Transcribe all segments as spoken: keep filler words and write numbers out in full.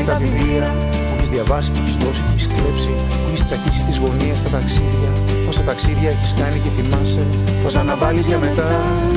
τα βιβλία που έχεις διαβάσει, που έχεις δώσει, που έχεις κλέψει, που έχεις τσακίσει τις γωνίες στα ταξίδια. Όσα ταξίδια έχεις κάνει και θυμάσαι πως αναβάλεις για μετά.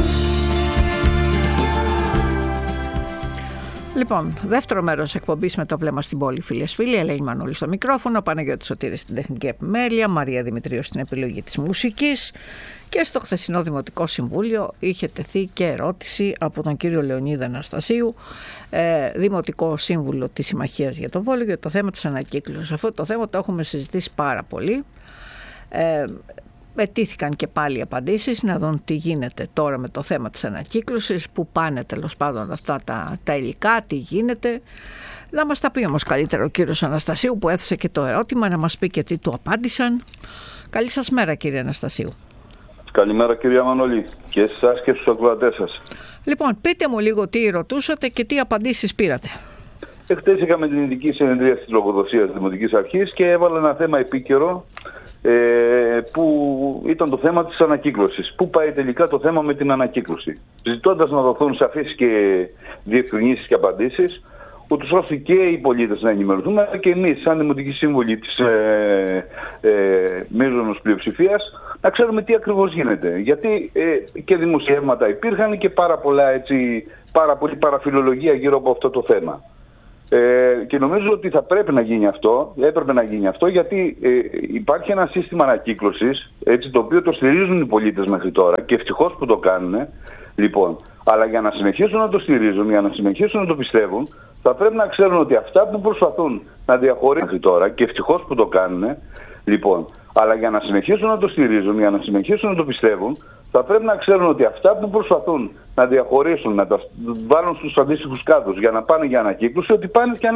Λοιπόν, δεύτερο μέρος εκπομπής με το βλέμμα στην πόλη, φίλες φίλοι. Ελένη Μανούλη στο μικρόφωνο, Παναγιώτης Σωτήρης στην τεχνική επιμέλεια, Μαρία Δημητρίου στην επιλογή της μουσικής. Και στο χθεσινό Δημοτικό Συμβούλιο είχε τεθεί και ερώτηση από τον κύριο Λεωνίδα Αναστασίου, ε, Δημοτικό Σύμβουλο της Συμμαχίας για το Βόλιο, για το θέμα της ανακύκλωσης. Αυτό το θέμα το έχουμε συζητήσει πάρα πολύ. Ε, Ετήθηκαν και πάλι απαντήσεις να δουν τι γίνεται τώρα με το θέμα της ανακύκλωσης, που πάνε τέλος πάντων αυτά τα, τα υλικά, τι γίνεται. Να μας τα πει όμως καλύτερα ο κύριος Αναστασίου που έθεσε και το ερώτημα, να μας πει και τι του απάντησαν. Καλή σας μέρα κύριε Αναστασίου. Καλημέρα κυρία Μανολή και εσάς και στους ακροατές σας. Λοιπόν, πείτε μου λίγο τι ρωτούσατε και τι απαντήσεις πήρατε. Εχθές είχαμε την ειδική συνεδρία της λογοδοσίας της Δημοτικής Αρχής και έβαλα ένα θέμα επίκαιρο ε, που ήταν το θέμα της ανακύκλωσης. Πού πάει τελικά το θέμα με την ανακύκλωση. Ζητώντας να δοθούν σαφείς και διευκρινήσεις και απαντήσεις, ούτως ώστε και οι πολίτες να ενημερωθούν, αλλά και εμείς σαν Δημοτικοί Σύμβουλοι της ε, ε, μείζωνος πλειοψηφίας να ξέρουμε τι ακριβώς γίνεται. Γιατί ε, και δημοσιεύματα υπήρχαν και πάρα, πολλά, έτσι, πάρα πολλή παραφιλολογία γύρω από αυτό το θέμα. Ε, και νομίζω ότι θα πρέπει να γίνει αυτό, έπρεπε να γίνει αυτό, γιατί ε, υπάρχει ένα σύστημα ανακύκλωσης, έτσι, το οποίο το στηρίζουν οι πολίτες μέχρι τώρα και ευτυχώς που το κάνουν. Λοιπόν, αλλά για να συνεχίσουν να το στηρίζουν, για να συνεχίσουν να το πιστεύουν, θα πρέπει να ξέρουν ότι αυτά που προσπαθούν να διαχωρίσουν μέχρι τώρα, και ευτυχώς που το κάνουν, λοιπόν, αλλά για να συνεχίσουν να το στηρίζουν, για να συνεχίσουν να το πιστεύουν, θα πρέπει να ξέρουν ότι αυτά που προσπαθούν να διαχωρίσουν, να τα βάλουν στους αντίστοιχους κάδους για να πάνε για ανακύκλωση, ότι πάνε και